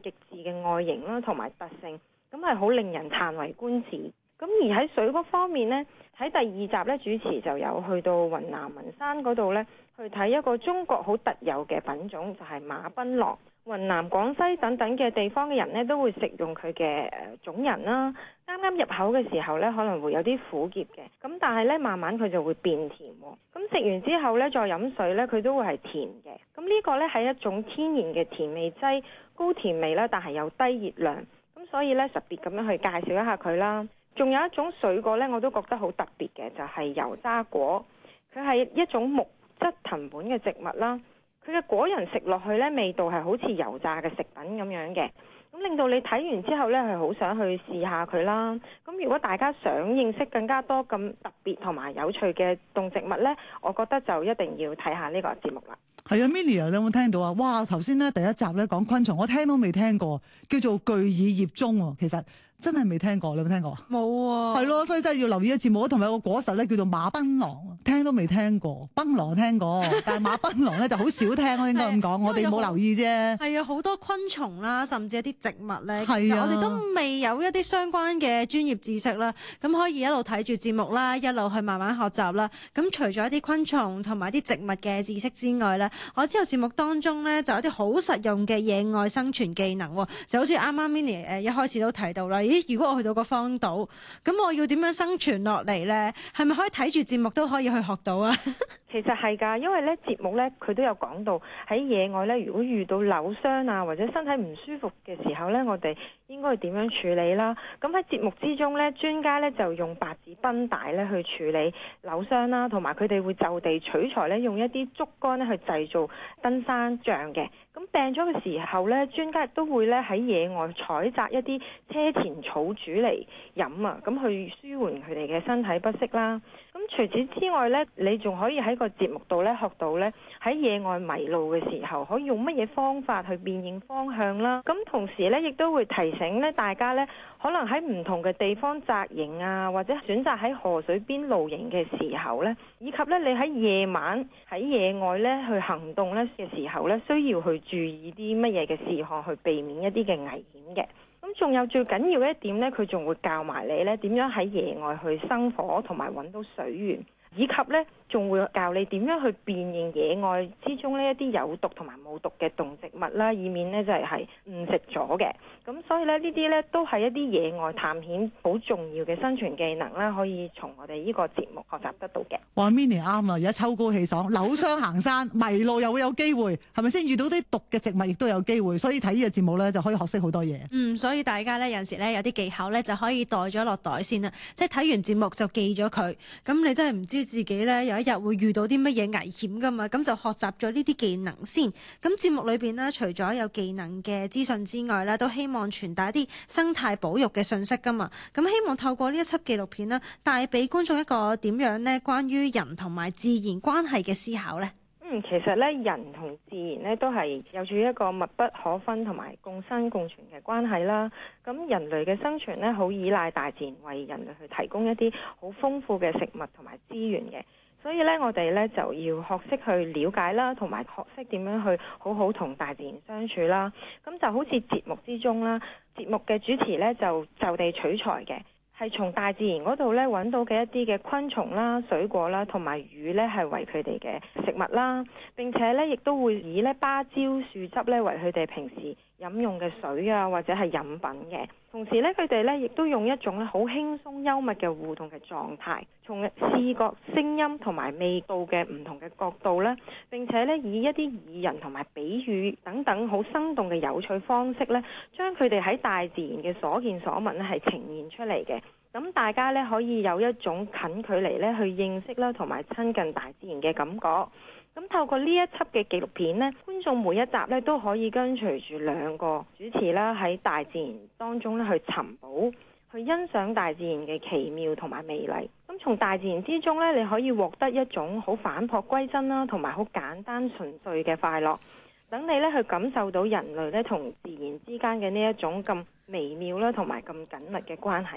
極致嘅外形啦，同埋特性，咁係好令人歎為觀止。咁而喺水嗰方面呢，喺第二集呢，主持就有去到雲南文山嗰度呢，去睇一個中國好特有嘅品種，就係馬檳榔。雲南、廣西等等嘅地方嘅人呢，都會食用佢嘅種仁啦。啱啱入口嘅時候呢，可能會有啲苦澀嘅，咁但係呢，慢慢佢就會變甜喎。咁食完之後呢，再飲水呢，佢都會係甜嘅。咁呢個呢，係一種天然嘅甜味劑，高甜味啦，但係有低熱量。咁所以呢，特別咁樣去介紹一下佢啦。仲有一種水果呢，我都覺得好特別嘅，就係油渣果。佢係一種木質藤本嘅植物啦。佢嘅果仁食落去呢，味道係好似油炸嘅食品咁樣嘅，咁令到你睇完之後呢，係好想去試下佢啦。咁如果大家想認識更加多咁特別同埋有趣嘅動植物呢，我覺得就一定要睇下呢個節目啦。 係啊，Minnie 啊，你有冇聽到啊？哇！頭先咧第一集咧講昆蟲，我聽都未聽過，叫做巨耳葉鐘喎。其實真係未聽過，你有冇聽過啊？ 冇喎。 係咯，所以真係要留意嘅節目。同埋有個果實咧叫做馬檳榔，聽都未聽過。檳榔聽過，但係馬檳榔咧就好少聽咯，應該咁講。我哋冇留意啫。 係啊，好多昆蟲啦，甚至一啲植物咧， 其實我哋都未有一啲相關嘅專業知識啦。咁可以一路睇住節目啦，一路去慢慢學習啦。咁除咗一啲昆蟲同埋啲植物嘅知識之外咧，我知道節目當中咧就有啲好實用嘅野外生存技能喎，就好似啱啱 Minnie 一開始都提到啦。咦，如果我去到個荒島，咁我要點樣生存落嚟咧？係咪可以睇住節目都可以去學到啊？ 其實係㗎，因為咧節目咧佢都有講到喺野外咧，如果遇到扭傷啊或者身體唔舒服嘅時候咧，我哋應該點樣處理啦？咁喺節目之中咧，專家咧就用白紙繃帶咧去處理扭傷啦，同埋佢哋會就地取材咧，用一啲竹竿咧去製造登山杖嘅。咁病咗嘅時候咧，專家亦都會咧喺野外採摘一啲車前草煮嚟飲啊，咁去舒緩佢哋嘅身體不適啦。咁除此之外咧，你仲可以喺個節目度咧學到咧喺野外迷路嘅時候，可以用乜嘢方法去辨認方向啦。咁同時咧，亦都會提醒咧大家咧，可能喺唔同嘅地方紮營啊，或者選擇喺河水邊露營嘅時候咧，以及咧你喺夜晚喺野外咧去行動咧嘅時候咧，需要去注意啲乜嘢嘅事項去避免一啲嘅危險嘅。咁仲有最緊要一點呢，佢仲會教埋你呢點樣喺野外去生火同埋揾到水源，以及呢仲會教你點樣去辨認野外之中呢一啲有毒同埋冇毒嘅動植物啦，以免呢就係誤食咗嘅。咁所以呢啲呢都係一啲野外探險好重要嘅生存技能啦，可以從我哋呢個節目學習得到嘅。 哇 Minnie 啱啊！而家秋高氣爽，扭傷行山迷路又會有機會，係咪先？遇到啲毒嘅植物亦都有機會，所以睇呢個節目咧就可以學識好多嘢。 所以大家咧有陣時咧有啲技巧咧就可以袋咗落袋先啦，即係睇完節目就記咗佢。咁你真係唔知自己咧有一日會遇到啲乜嘢危險噶嘛？咁就學習咗呢啲技能先。咁節目裏邊呢，除咗有技能嘅資訊之外咧，都希望傳達一啲生態保育嘅信息噶嘛。咁希望透過呢一輯紀錄片啦，帶俾觀眾一個點樣呢？關於人同埋自然關係嘅思考呢？ 其實咧人同自然咧都係有住一個密不可分同埋共生共存嘅關係啦。咁人類嘅生存咧好依賴大自然為人類去提供一啲好豐富嘅食物同埋資源嘅。所以咧我哋咧就要學識去了解啦，同埋學識點樣去好好同大自然相處啦。咁就好似節目之中啦，節目嘅主持咧就地取材嘅。係從大自然嗰度咧揾到嘅一啲嘅昆蟲啦、水果啦，同埋魚咧係為佢哋嘅食物啦。並且咧亦都會以咧芭蕉樹汁咧為佢哋平時飲用嘅水啊，或者係飲品嘅。同時咧佢哋咧亦都用一種咧好輕鬆幽默嘅互動嘅狀態，從視覺、聲音同埋味道嘅唔同嘅角度咧，並且咧以一啲擬人同埋比喻等等好生動嘅有趣方式咧，將佢哋喺大自然嘅所見所聞咧係呈現出嚟嘅。咁大家咧可以有一種近距離咧去認識啦，同埋親近大自然嘅感覺。咁透過呢一輯嘅紀錄片呢，觀眾每一集咧都可以跟隨住兩個主持啦，喺大自然當中咧去尋寶，去欣賞大自然嘅奇妙同埋美麗。咁從大自然之中咧，你可以獲得一種好返璞歸真啦，同埋好簡單純粹嘅快樂。等你咧去感受到人類咧同自然之間嘅呢一種咁微妙啦，同埋咁緊密嘅關係嘅。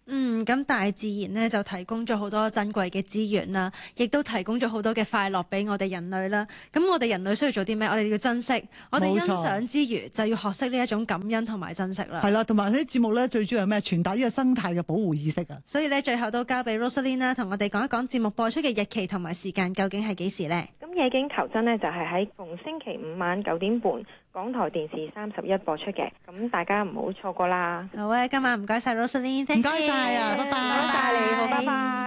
咁大自然呢，就提供咗好多珍貴嘅資源啦，亦都提供咗好多嘅快樂俾我哋人類啦。咁我哋人類需要做啲咩？我哋要珍惜，我哋欣賞之餘就要學識呢一種感恩同埋珍惜啦。 係啦，同埋呢啲節目咧最主要係咩？傳達呢個生態嘅保護意識啊。 所以咧，最後都交俾 Rosaline 啦，同我哋講一講節目播出嘅日期同埋時間究竟係幾時呢？ 咁夜景求真呢，就係喺逢星期五晚9點半，港台電視31播出嘅，咁大家唔好錯過啦。 好啊，今晚唔該晒 Rosaline， 唔該晒啊，拜拜。 唔該晒你，好，拜拜。